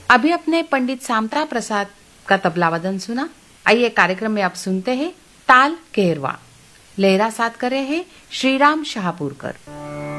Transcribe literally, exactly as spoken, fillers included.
अभी अपने पंडित सामत्रा प्रसाद का तबला वादन सुना। आइए कार्यक्रम में आप सुनते हैं ताल केरवा। लहरा साथ करे हैं श्रीराम शाहपुरकर।